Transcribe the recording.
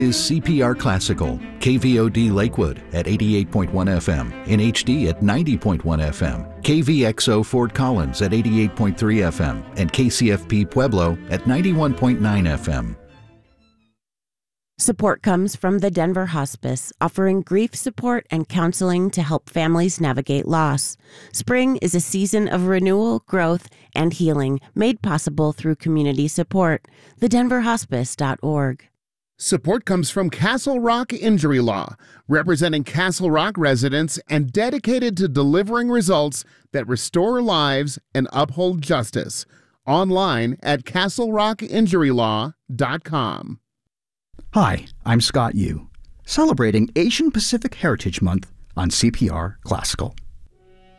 Is CPR Classical, KVOD Lakewood at 88.1 FM, in HD at 90.1 FM, KVXO Fort Collins at 88.3 FM, and KCFP Pueblo at 91.9 FM. Support comes from the Denver Hospice, offering grief support and counseling to help families navigate loss. Spring is a season of renewal, growth, and healing made possible through community support. TheDenverHospice.org. Support comes from Castle Rock Injury Law, representing Castle Rock residents and dedicated to delivering results that restore lives and uphold justice. Online at castlerockinjurylaw.com. Hi, I'm Scott Yu, celebrating Asian Pacific Heritage Month on CPR Classical.